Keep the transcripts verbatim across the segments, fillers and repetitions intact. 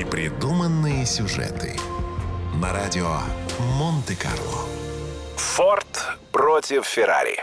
Непридуманные сюжеты на радио Монте-Карло. Форд против Феррари.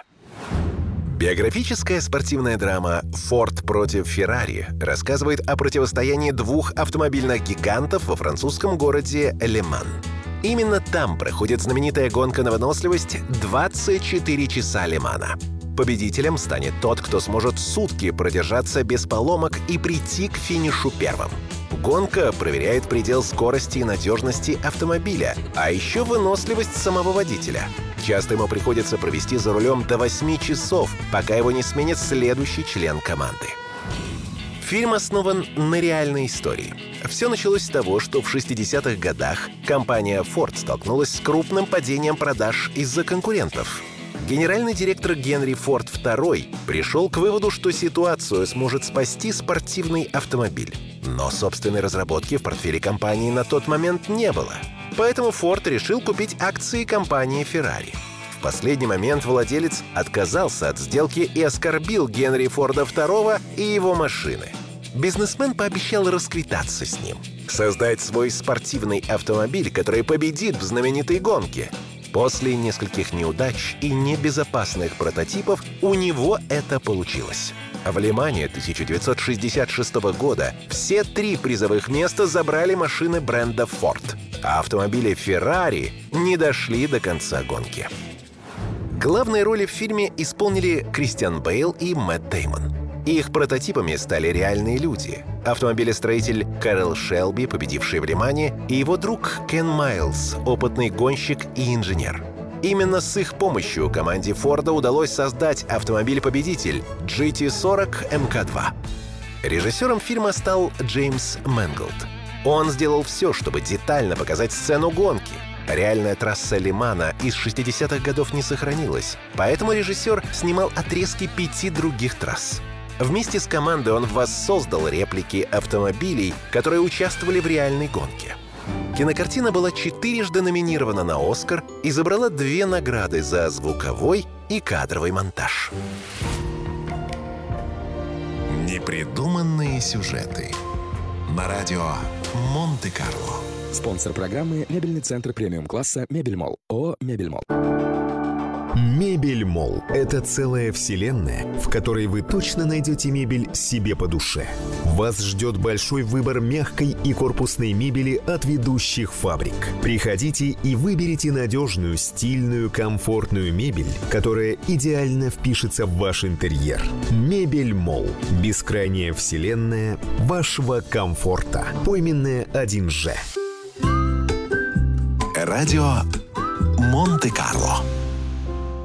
Биографическая спортивная драма «Форд против Феррари» рассказывает о противостоянии двух автомобильных гигантов во французском городе Ле-Ман. Именно там проходит знаменитая гонка на выносливость двадцать четыре часа Ле-Мана. Победителем станет тот, кто сможет сутки продержаться без поломок и прийти к финишу первым. Гонка проверяет предел скорости и надежности автомобиля, а еще выносливость самого водителя. Часто ему приходится провести за рулем до восьми часов, пока его не сменит следующий член команды. Фильм основан на реальной истории. Все началось с того, что в шестидесятых годах компания Ford столкнулась с крупным падением продаж из-за конкурентов. Генеральный директор Генри Форд второй пришел к выводу, что ситуацию сможет спасти спортивный автомобиль. Но собственной разработки в портфеле компании на тот момент не было. Поэтому Форд решил купить акции компании Ferrari. В последний момент владелец отказался от сделки и оскорбил Генри Форда второго и его машины. Бизнесмен пообещал расквитаться с ним, создать свой спортивный автомобиль, который победит в знаменитой гонке. После нескольких неудач и небезопасных прототипов у него это получилось. В Ле-Мане тысяча девятьсот шестьдесят шестого года все три призовых места забрали машины бренда Ford, а автомобили Ferrari не дошли до конца гонки. Главные роли в фильме исполнили Кристиан Бейл и Мэтт Дэймон. Их прототипами стали реальные люди. Автомобилестроитель Кэрол Шелби, победивший в Ле-Мане, и его друг Кен Майлз, опытный гонщик и инженер. Именно с их помощью команде Форда удалось создать автомобиль-победитель джи ти сорок эм ка два. Режиссером фильма стал Джеймс Мэнголд. Он сделал все, чтобы детально показать сцену гонки. Реальная трасса Ле-Мана из шестидесятых годов не сохранилась, поэтому режиссер снимал отрезки пяти других трасс. Вместе с командой он воссоздал реплики автомобилей, которые участвовали в реальной гонке. Кинокартина была четырежды номинирована на «Оскар» и забрала две награды за звуковой и кадровый монтаж. Непридуманные сюжеты на радио Монте-Карло. Спонсор программы — мебельный центр премиум-класса «Мебельмолл». ООО «Мебельмолл». Мебельмолл – это целая вселенная, в которой вы точно найдете мебель себе по душе. Вас ждет большой выбор мягкой и корпусной мебели от ведущих фабрик. Приходите и выберите надежную, стильную, комфортную мебель, которая идеально впишется в ваш интерьер. Мебельмолл – бескрайняя вселенная вашего комфорта. Пойменная один же. Радио Монте-Карло.